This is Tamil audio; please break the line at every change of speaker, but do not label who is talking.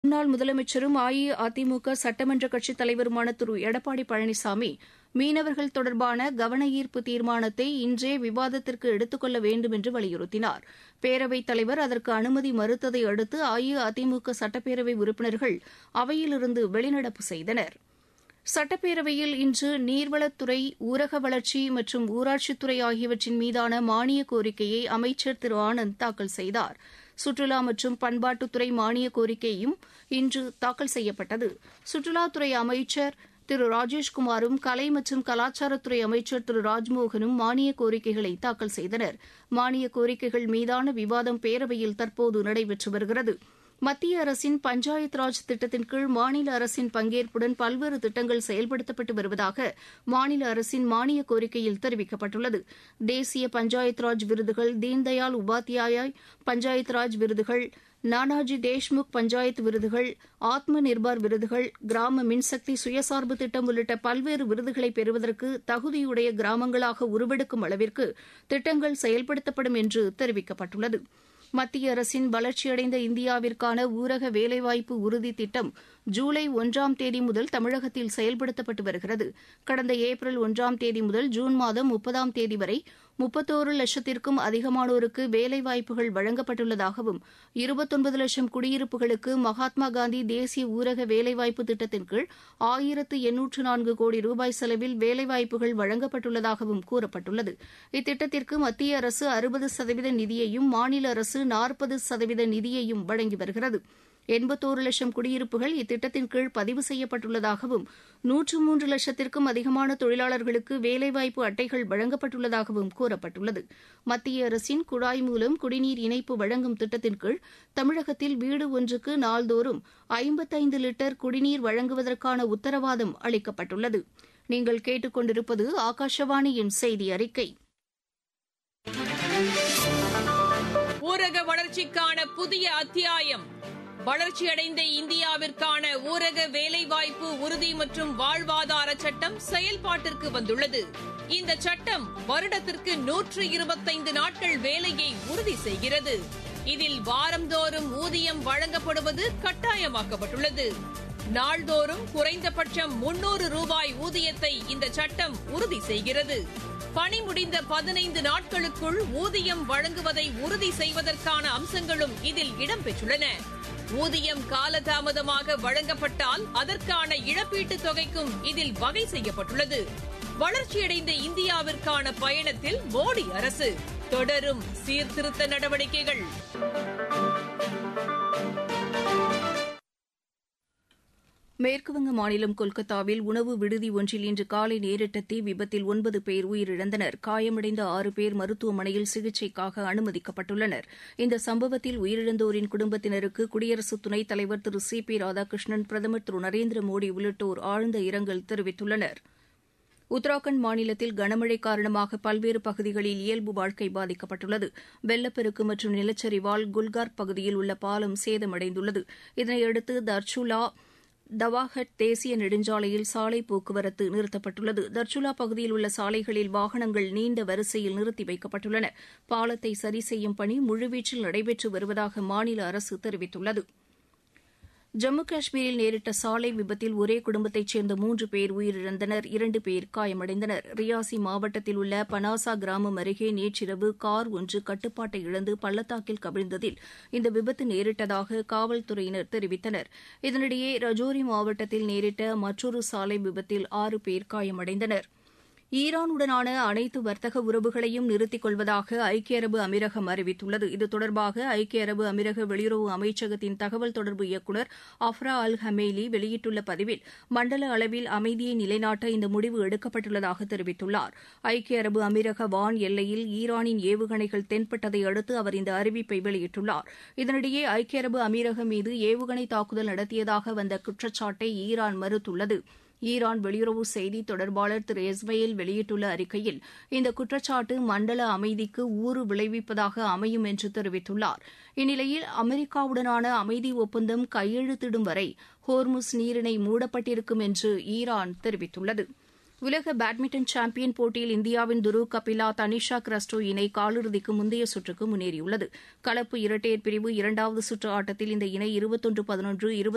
முன்னாள் முதலமைச்சரும் அஇஅதிமுக சட்டமன்ற கட்சித் தலைவருமான திரு எடப்பாடி பழனிசாமி மீனவர்கள் தொடர்பான கவன ஈர்ப்பு தீர்மானத்தை இன்றே விவாதத்திற்கு எடுத்துக் கொள்ள வேண்டும் என்று வலியுறுத்தினார். பேரவைத் தலைவர் அதற்கு அனுமதி மறுத்ததை அடுத்து அஇஅதிமுக சட்டப்பேரவை உறுப்பினர்கள் அவையிலிருந்து வெளிநடப்பு செய்தனர். சட்டப்பேரவையில் இன்று நீர்வளத்துறை, ஊரக வளர்ச்சி மற்றும் ஊராட்சித்துறை ஆகியவற்றின் மீதான மானியக் கோரிக்கையை அமைச்சர் திரு ஆனந்த் தாக்கல் செய்தார். சுற்றுலா மற்றும் பண்பாட்டுத்துறை மானியக் கோரிக்கையும் இன்று தாக்கல் செய்யப்பட்டது. சுற்றுலாத்துறை அமைச்சர் திரு ராஜேஷ்குமாரும் கலை மற்றும் கலாச்சாரத்துறை அமைச்சர் திரு ராஜ்மோகனும் மானியக் கோரிக்கைகளை தாக்கல் செய்தனர். மானியக் கோரிக்கைகள் மீதான விவாதம் பேரவையில் தற்போது நடைபெற்று வருகிறது. மத்திய அரசின் பஞ்சாயத் ராஜ் திட்டத்தின் கீழ் மாநில அரசின் பங்கேற்புடன் பல்வேறு திட்டங்கள் செயல்படுத்தப்பட்டு வருவதாக மாநில அரசின் மானியக் கோரிக்கையில் தெரிவிக்கப்பட்டுள்ளது. தேசிய பஞ்சாயத் ராஜ் விருதுகள், தீன்தயாள் உபாத்யாயா பஞ்சாயத் ராஜ் விருதுகள், நானாஜி தேஷ்முக் பஞ்சாயத் விருதுகள், ஆத்ம நிர்பார் விருதுகள், கிராம மின்சக்தி சுயசார்பு திட்டம் உள்ளிட்ட பல்வேறு விருதுகளை பெறுவதற்கு தகுதியுடைய கிராமங்களாக உருவெடுக்கும் அளவிற்கு திட்டங்கள் செயல்படுத்தப்படும் என்று தெரிவிக்கப்பட்டுள்ளது. மத்திய அரசின் வளர்ச்சியடைந்த இந்தியாவிற்கான ஊரக வேலைவாய்ப்பு உறுதி திட்டம் ஜூலை 1ஆம் தேதி முதல் தமிழகத்தில் செயல்படுத்தப்பட்டு வருகிறது. கடந்த ஏப்ரல் 1ஆம் தேதி முதல் ஜூன் மாதம் 30ஆம் தேதி வரை 31 லட்சத்திற்கும் அதிகமானோருக்கு வேலைவாய்ப்புகள் வழங்கப்பட்டுள்ளதாகவும் 29 லட்சம் குடியிருப்புகளுக்கு மகாத்மா காந்தி தேசிய ஊரக வேலைவாய்ப்பு திட்டத்தின் கீழ் 1804 கோடி ரூபாய் செலவில் வேலைவாய்ப்புகள் வழங்கப்பட்டுள்ளதாகவும் கூறப்பட்டுள்ளது. இத்திட்டத்திற்கு மத்திய அரசு 60% நிதியையும் மாநில அரசு 40% நிதியையும் வழங்கி வருகிறது. 81 லட்சம் குடியிருப்புகள் இத்திட்டத்தின் கீழ் பதிவு செய்யப்பட்டுள்ளதாகவும் 103 லட்சத்திற்கும் அதிகமான தொழிலாளர்களுக்கு வேலைவாய்ப்பு அட்டைகள் வழங்கப்பட்டுள்ளதாகவும் கூறப்பட்டுள்ளது. மத்திய அரசின் குழாய் மூலம் குடிநீர் இணைப்பு வழங்கும் திட்டத்தின் கீழ் தமிழகத்தில் வீடு ஒன்றுக்கு நாள்தோறும் 55 லிட்டர் குடிநீர் வழங்குவதற்கான உத்தரவாதம் அளிக்கப்பட்டுள்ளது. நீங்கள் கேட்டுக் கொண்டிருப்பது ஆகாஷவாணியின் செய்தி அறிக்கை.
ஊரக வளர்ச்சிக்கான புதிய அத்தியாயம். வளர்ச்சியடைந்த இந்தியாவிற்கான ஊரக வேலைவாய்ப்பு உறுதி மற்றும் வாழ்வாதார சட்டம் செயல்பாட்டிற்கு வந்துள்ளது. இந்த சட்டம் வருடத்திற்கு 125 நாட்கள் வேலையை உறுதி செய்கிறது. இதில் வாரந்தோறும் ஊதியம் வழங்கப்படுவது கட்டாயமாக்கப்பட்டுள்ளது. நாள்தோறும் குறைந்தபட்சம் 300 ரூபாய் ஊதியத்தை இந்த சட்டம் உறுதி செய்கிறது. பணி முடிந்த 15 நாட்களுக்குள் ஊதியம் வழங்குவதை உறுதி செய்வதற்கான அம்சங்களும் இதில் இடம்பெற்றுள்ளன. ஊதியம் காலதாமதமாக வழங்கப்பட்டால் அதற்கான இழப்பீட்டுத் தொகைக்கும் இதில் வகை செய்யப்பட்டுள்ளது. வளர்ச்சியடைந்த இந்தியாவிற்கான பயணத்தில் மோடி அரசு தொடரும் சீர்திருத்த நடவடிக்கைகள்.
மேற்குவங்க மாநிலம் கொல்கத்தாவில் உணவு விடுதி ஒன்றில் இன்று காலை நேரிட்ட தீ விபத்தில் 9 பேர் உயிரிழந்தனர். காயமடைந்த 6 பேர் மருத்துவமனையில் சிகிச்சைக்காக அனுமதிக்கப்பட்டுள்ளனர். இந்த சம்பவத்தில் உயிரிழந்தோரின் குடும்பத்தினருக்கு குடியரசு துணைத் தலைவர் திரு சி.பி. ராதாகிருஷ்ணன், பிரதமர் திரு நரேந்திர மோடி உள்ளிட்டோர் ஆழ்ந்த இரங்கல் தெரிவித்துள்ளனர். உத்தராகண்ட் மாநிலத்தில் கனமழை காரணமாக பல்வேறு பகுதிகளில் இயல்பு வாழ்க்கை பாதிக்கப்பட்டுள்ளது. வெள்ளப்பெருக்கு மற்றும் நிலச்சரிவால் குல்கார்க் பகுதியில் உள்ள பாலம் சேதமடைந்துள்ளது. இதனையடுத்து தர்ச்சுலா தவாஹட் தேசிய நெடுஞ்சாலையில் சாலை போக்குவரத்து நிறுத்தப்பட்டுள்ளது. தர்ச்சுலா பகுதியில் உள்ள சாலைகளில் வாகனங்கள் நீண்ட வரிசையில் நிறுத்தி வைக்கப்பட்டுள்ளன. பாலத்தை சரி செய்யும் பணி முழுவீச்சில் நடைபெற்று வருவதாக மாநில அரசு தெரிவித்துள்ளது. ஜம்மு காஷ்மீரில் நேரிட்ட சாலை விபத்தில் ஒரே குடும்பத்தைச் சேர்ந்த 3 பேர் உயிரிழந்தனர். 2 பேர் காயமடைந்தனர். ரியாசி மாவட்டத்தில் உள்ள பனாசா கிராமம் அருகே நேற்றிரவு கார் ஒன்று கட்டுப்பாட்டை இழந்து பள்ளத்தாக்கில் கவிழ்ந்ததில் இந்த விபத்து நேரிட்டதாக காவல்துறையினர் தெரிவித்தனர். இதனிடையே ரஜோரி மாவட்டத்தில் நேரிட்ட மற்றொரு சாலை விபத்தில் 6 பேர் காயமடைந்தனர். ஈரானுடனான அனைத்து வர்த்தக உறவுகளையும் நிறுத்திக் கொள்வதாக ஐக்கிய அரபு அமீரகம் அறிவித்துள்ளது. இது தொடர்பாக ஐக்கிய அரபு அமீரக வெளியுறவு அமைச்சகத்தின் தகவல் தொடர்பு இயக்குநர் அஃப்ரா அல் ஹமேலி வெளியிட்டுள்ள பதிவில் மண்டல அளவில் அமைதியை நிலைநாட்ட இந்த முடிவு எடுக்கப்பட்டுள்ளதாக தெரிவித்துள்ளார். ஐக்கிய அரபு அமீரக வான் எல்லையில் ஈரானின் ஏவுகணைகள் தென்பட்டதை அடுத்து அவர் இந்த அறிவிப்பை வெளியிட்டுள்ளார். இதனிடையே ஐக்கிய அரபு அமீரகம் மீது ஏவுகணை தாக்குதல் நடத்தியதாக வந்த குற்றச்சாட்டை ஈரான் மறுத்துள்ளது. ஈரான் வெளியுறவு செய்தி தொடர்பாளர் திரு இஸ்மாயில் வெளியிட்டுள்ள அறிக்கையில் இந்த குற்றச்சாட்டு மண்டல அமைதிக்கு ஊறு விளைவிப்பதாக அமையும் என்று தெரிவித்துள்ளார். இந்நிலையில் அமெரிக்காவுடனான அமைதி ஒப்பந்தம் கையெழுத்திடும் வரை ஹோர்முஸ் நீரிணை மூடப்பட்டிருக்கும் என்று ஈரான் தெரிவித்துள்ளது. உலக பேட்மிண்டன் சாம்பியன் போட்டியில் இந்தியாவின் துருவ் கபிலா தனிஷா கிறிஸ்டோ இணை காலிறுதிக்கு முந்தைய சுற்றுக்கு முன்னேறியுள்ளது. கலப்பு இரட்டையர் பிரிவு 2வது சுற்று ஆட்டத்தில் இந்த இணை 21-11,